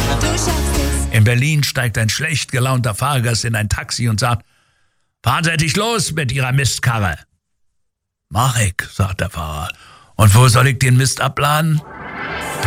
Du schaffst es. In Berlin steigt ein schlecht gelaunter Fahrgast in ein Taxi und sagt: Fahren Sie endlich los mit Ihrer Mistkarre. Mach ich, sagt der Fahrer. Und wo soll ich den Mist abladen?